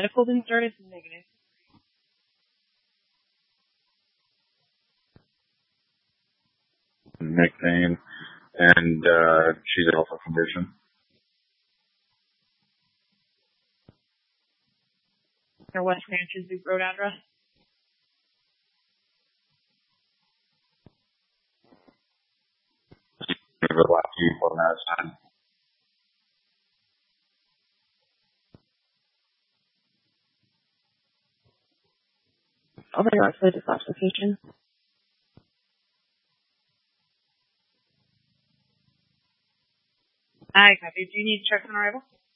Medical been started? Negative. Neck pain, and she's in health condition. Or West Ranches Loop Road address? The last few on that side. Over north for the classification. Hi, copy. Do you need checks on arrival?